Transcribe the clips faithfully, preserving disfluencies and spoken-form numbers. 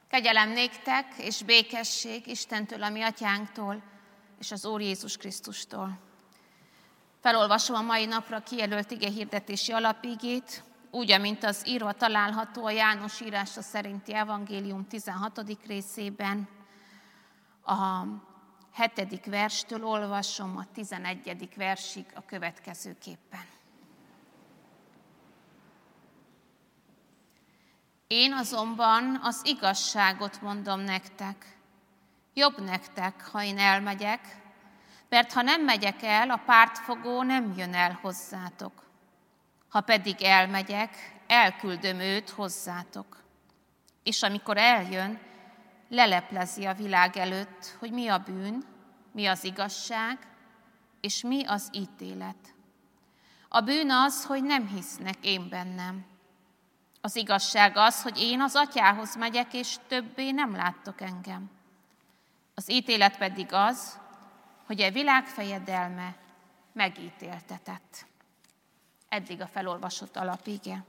Kegyelem néktek és békesség Istentől, a mi atyánktól, és az Úr Jézus Krisztustól. Felolvasom a mai napra kijelölt igehirdetési alapigét, úgy, amint az írva található a János írása szerinti evangélium tizenhatodik részében. A hetedik verstől olvasom a tizenegyedik versig a következőképpen. Én azonban az igazságot mondom nektek. Jobb nektek, ha én elmegyek, mert ha nem megyek el, a pártfogó nem jön el hozzátok. Ha pedig elmegyek, elküldöm őt hozzátok. És amikor eljön, leleplezi a világ előtt, hogy mi a bűn, mi az igazság, és mi az ítélet. A bűn az, hogy nem hisznek én bennem. Az igazság az, hogy én az atyához megyek, és többé nem láttok engem. Az ítélet pedig az, hogy a világ fejedelme megítéltetett. Eddig a felolvasott alapige.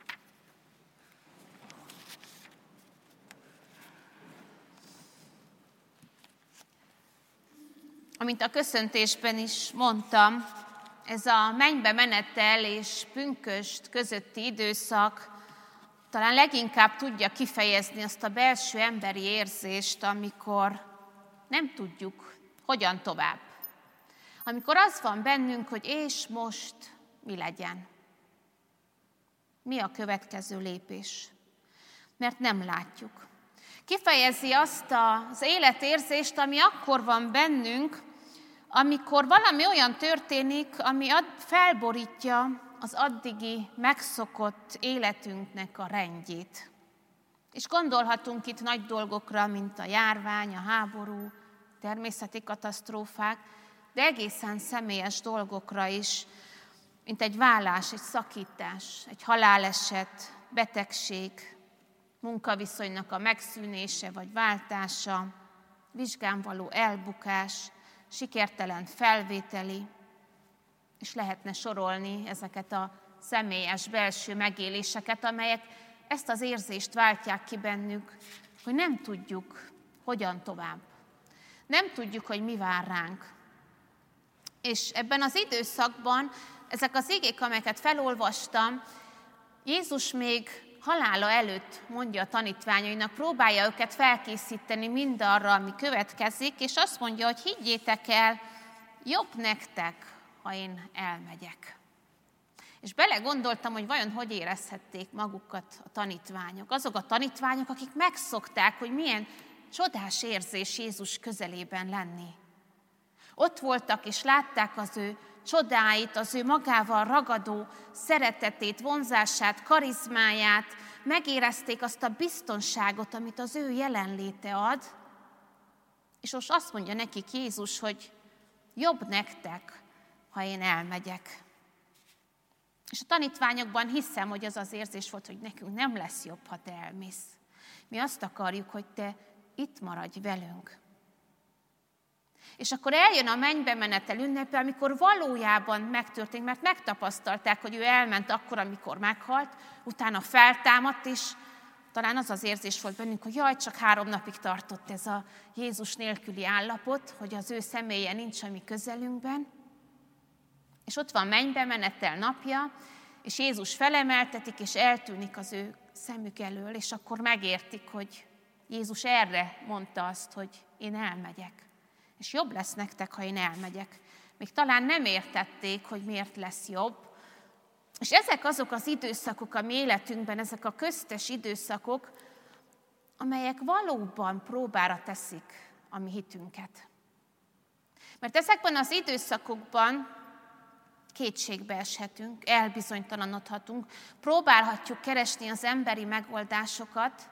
Amint a köszöntésben is mondtam, ez a mennybe menetel és pünkösd közötti időszak talán leginkább tudja kifejezni azt a belső emberi érzést, amikor nem tudjuk, hogyan tovább. Amikor az van bennünk, hogy és most mi legyen. Mi a következő lépés? Mert nem látjuk. Kifejezi azt az életérzést, ami akkor van bennünk, amikor valami olyan történik, ami felborítja az addigi megszokott életünknek a rendjét. És gondolhatunk itt nagy dolgokra, mint a járvány, a háború, természeti katasztrófák, de egészen személyes dolgokra is, mint egy vállás, egy szakítás, egy haláleset, betegség, munkaviszonynak a megszűnése vagy váltása, vizsgán való elbukás, sikertelen felvételi, és lehetne sorolni ezeket a személyes belső megéléseket, amelyek ezt az érzést váltják ki bennük, hogy nem tudjuk, hogyan tovább. Nem tudjuk, hogy mi vár ránk. És ebben az időszakban ezek az igék, amelyeket felolvastam, Jézus még halála előtt mondja a tanítványainak, próbálja őket felkészíteni mindarra, ami következik, és azt mondja, hogy higgyétek el, jobb nektek, ha én elmegyek. És belegondoltam, hogy vajon hogy érezhették magukat a tanítványok. Azok a tanítványok, akik megszokták, hogy milyen csodás érzés Jézus közelében lenni. Ott voltak és látták az ő csodáit, az ő magával ragadó szeretetét, vonzását, karizmáját, megérezték azt a biztonságot, amit az ő jelenléte ad, és most azt mondja nekik Jézus, hogy jobb nektek, ha én elmegyek. És a tanítványokban hiszem, hogy az az érzés volt, hogy nekünk nem lesz jobb, ha te elmész. Mi azt akarjuk, hogy te itt maradj velünk. És akkor eljön a mennybe menetel ünnepe, amikor valójában megtörténik, mert megtapasztalták, hogy ő elment akkor, amikor meghalt, utána feltámadt, és talán az az érzés volt bennünk, hogy jaj, csak három napig tartott ez a Jézus nélküli állapot, hogy az ő személye nincs a mi közelünkben. És ott van mennybe menetel napja, és Jézus felemeltetik, és eltűnik az ő szemük elől, és akkor megértik, hogy Jézus erre mondta azt, hogy én elmegyek. És jobb lesz nektek, ha én elmegyek. Még talán nem értették, hogy miért lesz jobb. És ezek azok az időszakok a mi életünkben, ezek a köztes időszakok, amelyek valóban próbára teszik a mi hitünket. Mert ezekben az időszakokban kétségbe eshetünk, elbizonytalanodhatunk, próbálhatjuk keresni az emberi megoldásokat,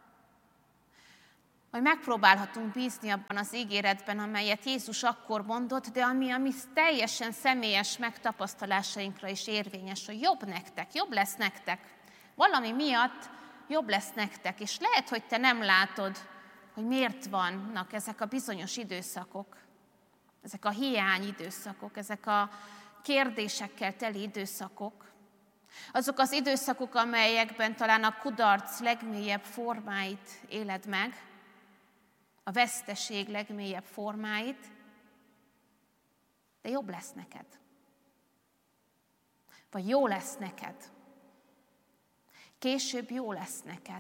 vagy megpróbálhatunk bízni abban az ígéretben, amelyet Jézus akkor mondott, de ami a mi teljesen személyes megtapasztalásainkra is érvényes, hogy jobb nektek, jobb lesz nektek. Valami miatt jobb lesz nektek, és lehet, hogy te nem látod, hogy miért vannak ezek a bizonyos időszakok, ezek a hiány időszakok, ezek a kérdésekkel teli időszakok. Azok az időszakok, amelyekben talán a kudarc legmélyebb formáit éled meg, a veszteség legmélyebb formáit, de jobb lesz neked. Vagy jó lesz neked. Később jó lesz neked.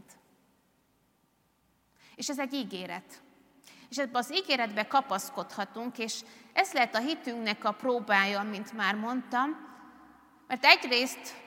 És ez egy ígéret. És ebben az ígéretbe kapaszkodhatunk, és ez lehet a hitünknek a próbája, mint már mondtam, mert egyrészt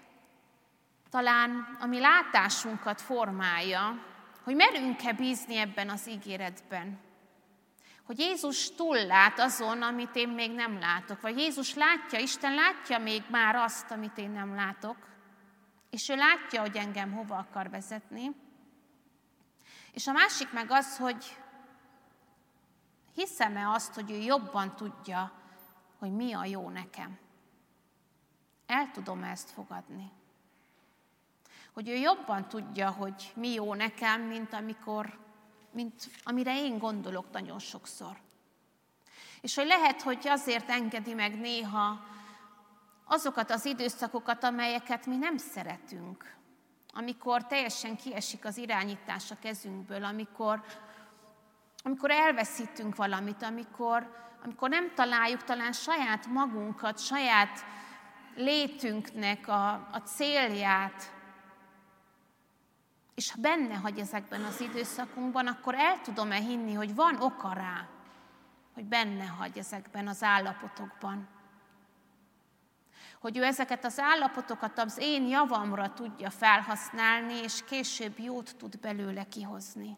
talán a mi látásunkat formálja, hogy merünk-e bízni ebben az ígéretben. Hogy Jézus túllát azon, amit én még nem látok. Vagy Jézus látja, Isten látja még már azt, amit én nem látok. És ő látja, hogy engem hova akar vezetni. És a másik meg az, hogy hiszem-e azt, hogy ő jobban tudja, hogy mi a jó nekem. El tudom ezt fogadni. Hogy ő jobban tudja, hogy mi jó nekem, mint amikor, mint amire én gondolok nagyon sokszor. És hogy lehet, hogy azért engedi meg néha azokat az időszakokat, amelyeket mi nem szeretünk. Amikor teljesen kiesik az irányítás a kezünkből, amikor, amikor elveszítünk valamit, amikor, amikor nem találjuk talán saját magunkat, saját létünknek a, a célját, és ha benne hagy ezekben az időszakunkban, akkor el tudom-e hinni, hogy van oka rá, hogy benne hagy ezekben az állapotokban. Hogy ő ezeket az állapotokat az én javamra tudja felhasználni, és később jót tud belőle kihozni.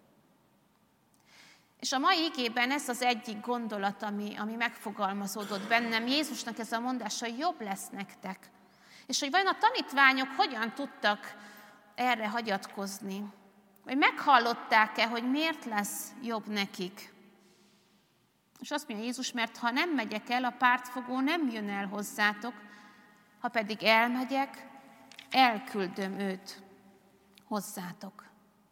És a mai igében ez az egyik gondolat, ami, ami megfogalmazódott bennem. Jézusnak ez a mondása, hogy jobb lesz nektek. És hogy vajon a tanítványok hogyan tudtak erre hagyatkozni? Vagy meghallották-e, hogy miért lesz jobb nekik? És azt mondja Jézus, mert ha nem megyek el, a pártfogó nem jön el hozzátok, ha pedig elmegyek, elküldöm őt hozzátok.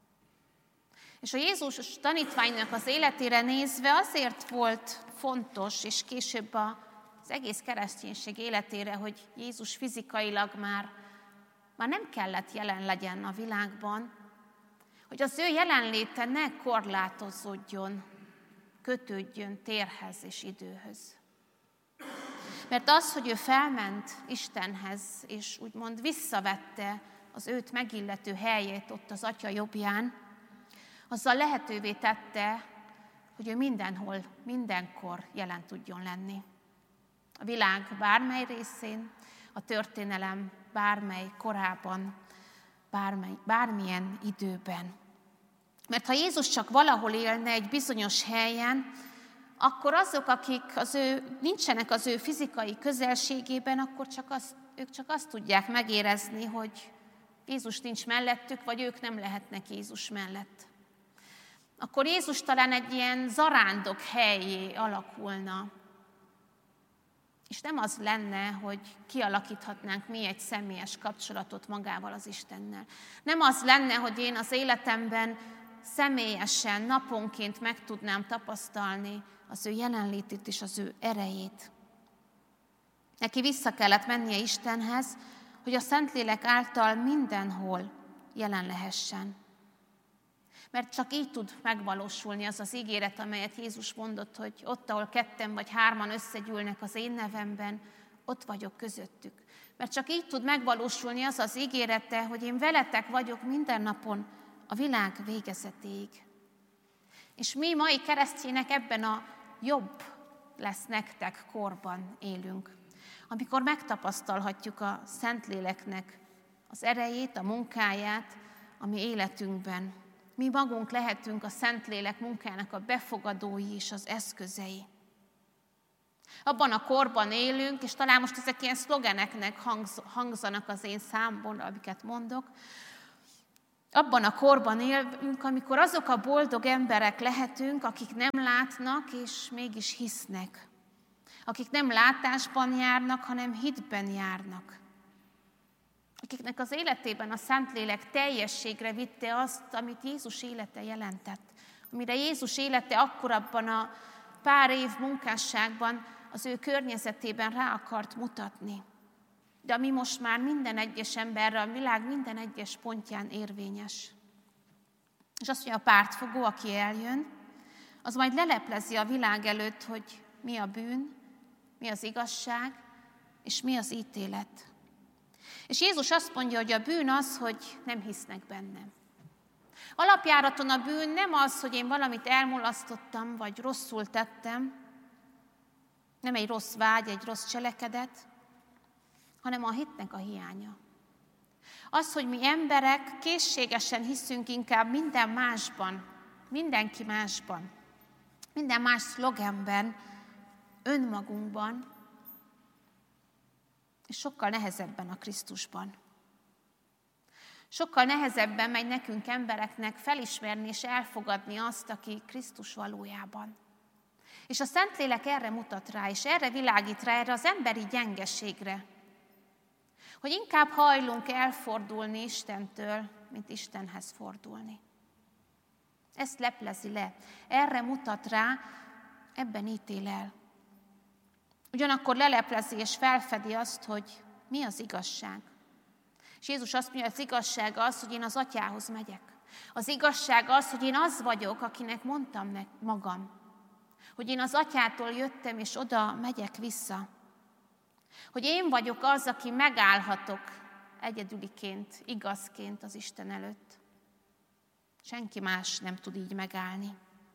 És a Jézus tanítványnak az életére nézve azért volt fontos, és később az egész kereszténység életére, hogy Jézus fizikailag már, már nem kellett jelen legyen a világban, hogy az ő jelenléte ne korlátozódjon, kötődjön térhez és időhöz. Mert az, hogy ő felment Istenhez, és úgymond visszavette az őt megillető helyét ott az Atya jobbján, azzal lehetővé tette, hogy ő mindenhol, mindenkor jelen tudjon lenni. A világ bármely részén, a történelem bármely korában, bármely, bármilyen időben. Mert ha Jézus csak valahol élne egy bizonyos helyen, akkor azok, akik az ő, nincsenek az ő fizikai közelségében, akkor csak azt, ők csak azt tudják megérezni, hogy Jézus nincs mellettük, vagy ők nem lehetnek Jézus mellett. Akkor Jézus talán egy ilyen zarándok helyé alakulna. És nem az lenne, hogy kialakíthatnánk mi egy személyes kapcsolatot magával az Istennel. Nem az lenne, hogy én az életemben személyesen, naponként meg tudnám tapasztalni az ő jelenlétét és az ő erejét. Neki vissza kellett mennie Istenhez, hogy a Szentlélek által mindenhol jelen lehessen. Mert csak így tud megvalósulni az az ígéret, amelyet Jézus mondott, hogy ott, ahol ketten vagy hárman összegyűlnek az én nevemben, ott vagyok közöttük. Mert csak így tud megvalósulni az az ígérete, hogy én veletek vagyok minden napon a világ végezetéig. És mi mai keresztjének ebben a jobb lesz nektek korban élünk, amikor megtapasztalhatjuk a Szentléleknek az erejét, a munkáját a mi életünkben. Mi magunk lehetünk a Szentlélek munkájának a befogadói és az eszközei. Abban a korban élünk, és talán most ezek ilyen szlogeneknek hangzanak az én számból, amiket mondok. Abban a korban élünk, amikor azok a boldog emberek lehetünk, akik nem látnak, és mégis hisznek. Akik nem látásban járnak, hanem hitben járnak. Akiknek az életében a Szentlélek teljességre vitte azt, amit Jézus élete jelentett. Amire Jézus élete akkor abban a pár év munkásságban az ő környezetében rá akart mutatni. de ami most már minden egyes emberre, a világ minden egyes pontján érvényes. És azt mondja, a pártfogó, aki eljön, az majd leleplezi a világ előtt, hogy mi a bűn, mi az igazság, és mi az ítélet. És Jézus azt mondja, hogy a bűn az, hogy nem hisznek bennem. Alapjáraton a bűn nem az, hogy én valamit elmulasztottam, vagy rosszul tettem, nem egy rossz vágy, egy rossz cselekedet, hanem a hitnek a hiánya. Az, hogy mi emberek készségesen hiszünk inkább minden másban, mindenki másban, minden más szlogenben, önmagunkban, és sokkal nehezebben a Krisztusban. Sokkal nehezebben megy nekünk embereknek felismerni és elfogadni azt, aki Krisztus valójában. És a Szentlélek erre mutat rá, és erre világít rá, erre az emberi gyengeségre, hogy inkább hajlunk elfordulni Istentől, mint Istenhez fordulni. Ezt leplezi le, erre mutat rá, ebben ítél el. Ugyanakkor leleplezi és felfedi azt, hogy mi az igazság. És Jézus azt mondja, hogy az igazság az, hogy én az Atyához megyek. Az igazság az, hogy én az vagyok, akinek mondtam magam. Hogy én az Atyától jöttem, és oda megyek vissza. Hogy én vagyok az, aki megállhatok egyedüliként, igazként az Isten előtt. Senki más nem tud így megállni.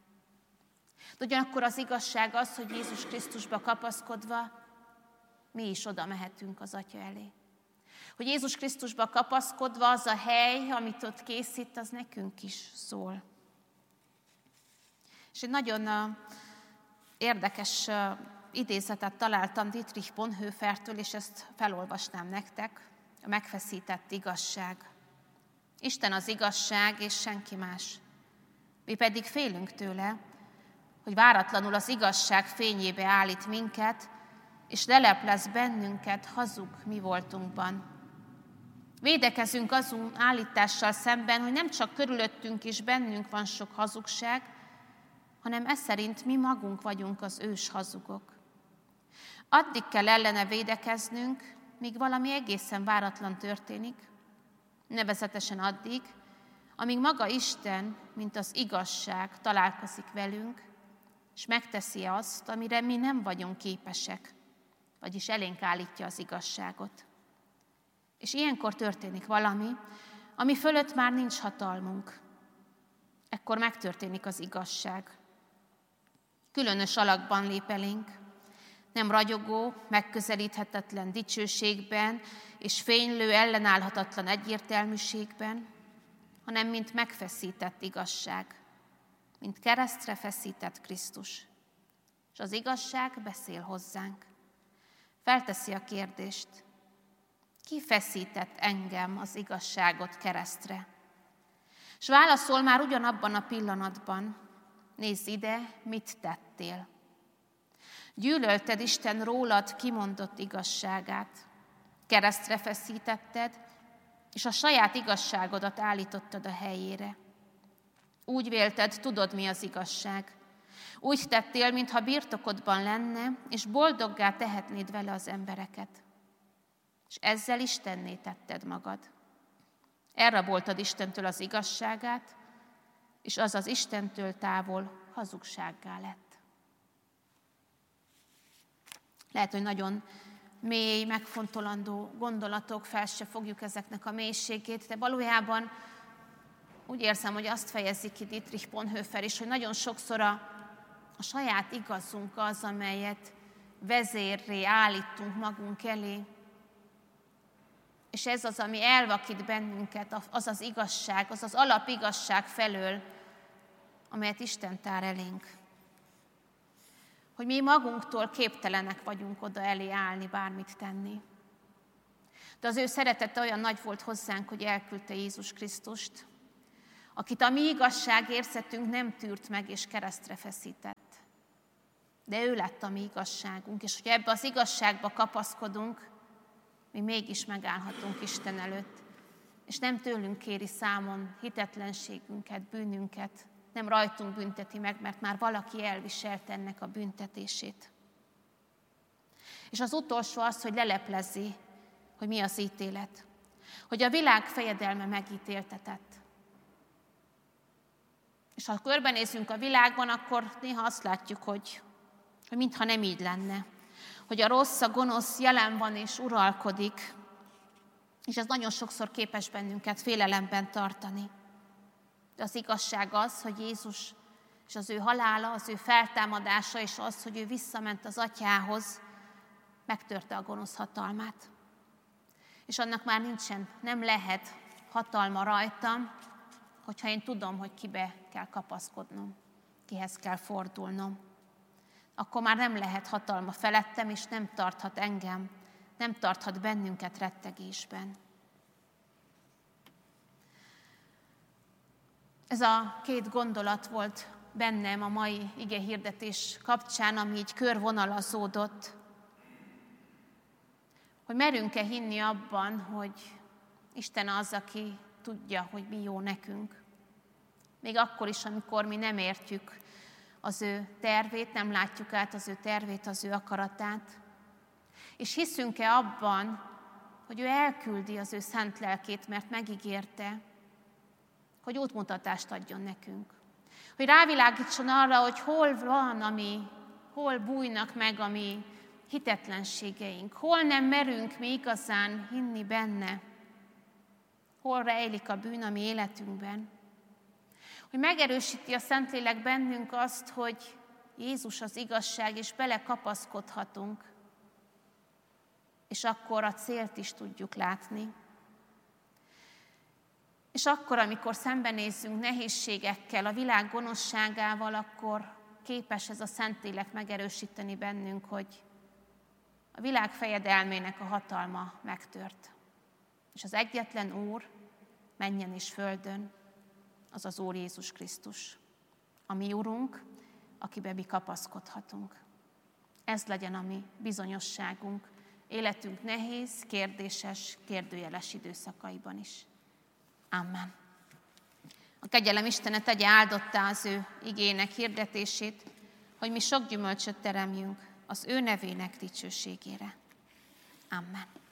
De ugyanakkor az igazság az, hogy Jézus Krisztusba kapaszkodva mi is oda mehetünk az Atya elé. Hogy Jézus Krisztusba kapaszkodva az a hely, amit ott készít, az nekünk is szól. És egy nagyon uh, érdekes uh, idézetet találtam Dietrich Bonhoeffertől, és ezt felolvasnám nektek, a megfeszített igazság. Isten az igazság, és senki más. Mi pedig félünk tőle, hogy váratlanul az igazság fényébe állít minket, és leleplez bennünket hazug mi voltunkban. Védekezünk azon állítással szemben, hogy nem csak körülöttünk és bennünk van sok hazugság, hanem ez szerint mi magunk vagyunk az ős hazugok. Addig kell ellene védekeznünk, míg valami egészen váratlan történik, nevezetesen addig, amíg maga Isten, mint az igazság találkozik velünk, és megteszi azt, amire mi nem vagyunk képesek, vagyis elénk állítja az igazságot. És ilyenkor történik valami, ami fölött már nincs hatalmunk. Ekkor megtörténik az igazság. Különös alakban lép elénk, nem ragyogó, megközelíthetetlen dicsőségben és fénylő, ellenállhatatlan egyértelműségben, hanem mint megfeszített igazság, mint keresztre feszített Krisztus. És az igazság beszél hozzánk. Felteszi a kérdést, ki feszített engem az igazságot keresztre? És válaszol már ugyanabban a pillanatban, nézz ide, mit tettél. Gyűlölted Isten rólad kimondott igazságát, keresztre feszítetted, és a saját igazságodat állítottad a helyére. Úgy vélted, tudod, mi az igazság. Úgy tettél, mintha birtokodban lenne, és boldoggá tehetnéd vele az embereket. És ezzel Istenné tetted magad. Elraboltad Istentől az igazságát, és az az Istentől távol hazugsággá lett. Lehet, hogy nagyon mély, megfontolandó gondolatok, fel se fogjuk ezeknek a mélységét, de valójában úgy érzem, hogy azt fejezi ki Dietrich Bonhoeffer is, hogy nagyon sokszor a, a saját igazunk az, amelyet vezérré állítunk magunk elé, és ez az, ami elvakít bennünket, az az igazság, az az alapigazság felől, amelyet Isten tár elénk. Hogy mi magunktól képtelenek vagyunk oda elé állni, bármit tenni. De az ő szeretete olyan nagy volt hozzánk, hogy elküldte Jézus Krisztust, akit a mi igazságérzetünk nem tűrt meg és keresztre feszített. De ő lett a mi igazságunk, és hogy ebbe az igazságba kapaszkodunk, mi mégis megállhatunk Isten előtt, és nem tőlünk kéri számon hitetlenségünket, bűnünket, nem rajtunk bünteti meg, mert már valaki elviselt ennek a büntetését. És az utolsó az, hogy leleplezi, hogy mi az ítélet. Hogy a világ fejedelme megítéltetett. És ha körbenézünk a világban, akkor néha azt látjuk, hogy, hogy mintha nem így lenne. Hogy a rossz, a gonosz jelen van és uralkodik, és ez nagyon sokszor képes bennünket félelemben tartani. De az igazság az, hogy Jézus és az ő halála, az ő feltámadása, és az, hogy ő visszament az Atyához, megtörte a gonosz hatalmát. És annak már nincsen, nem lehet hatalma rajtam, hogyha én tudom, hogy kibe kell kapaszkodnom, kihez kell fordulnom. Akkor már nem lehet hatalma felettem, és nem tarthat engem, nem tarthat bennünket rettegésben. Ez a két gondolat volt bennem a mai igehirdetés kapcsán, ami így körvonalazódott, hogy merünk-e hinni abban, hogy Isten az, aki tudja, hogy mi jó nekünk. Még akkor is, amikor mi nem értjük az ő tervét, nem látjuk át az ő tervét, az ő akaratát. És hiszünk-e abban, hogy ő elküldi az ő szent lelkét, mert megígérte, hogy útmutatást adjon nekünk. Hogy rávilágítson arra, hogy hol van, ami, hol bújnak meg a mi hitetlenségeink, hol nem merünk mi igazán hinni benne, hol rejlik a bűn a mi életünkben. Hogy megerősíti a Szentlélek bennünk azt, hogy Jézus az igazság, és belekapaszkodhatunk, és akkor a célt is tudjuk látni. És akkor, amikor szembenézzünk nehézségekkel, a világ gonoszságával, akkor képes ez a Szentlélek megerősíteni bennünk, hogy a világ fejedelmének a hatalma megtört. És az egyetlen Úr mennyen és földön, az az Úr Jézus Krisztus, a mi Urunk, akiben mi kapaszkodhatunk. Ez legyen a mi bizonyosságunk, életünk nehéz, kérdéses, kérdőjeles időszakaiban is. Amen. A kegyelem Istene tegye áldottá az ő igének hirdetését, hogy mi sok gyümölcsöt teremjünk az ő nevének dicsőségére. Amen.